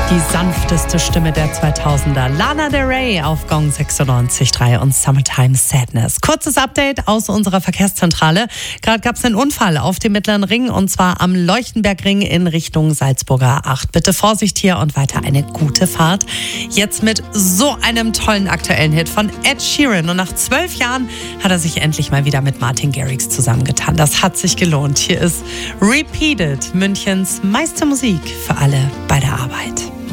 Die sanfteste Stimme der 2000er. Lana Del Rey auf Gong 96.3 und Summertime Sadness. Kurzes Update aus unserer Verkehrszentrale. Gerade gab es einen Unfall auf dem Mittleren Ring und zwar am Leuchtenbergring in Richtung Salzburger 8. Bitte Vorsicht hier und weiter eine gute Fahrt. Jetzt mit so einem tollen aktuellen Hit von Ed Sheeran. Und nach 12 Jahren hat er sich endlich mal wieder mit Martin Garrix zusammengetan. Das hat sich gelohnt. Hier ist Repeated, Münchens meiste Musik für alle bei der Arbeit.